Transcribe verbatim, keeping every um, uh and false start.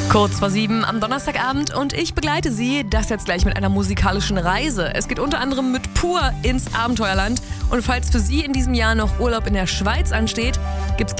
Kurz vor sieben am Donnerstagabend und ich begleite Sie, das jetzt gleich mit einer musikalischen Reise. Es geht unter anderem mit Pur ins Abenteuerland und falls für Sie in diesem Jahr noch Urlaub in der Schweiz ansteht, gibt's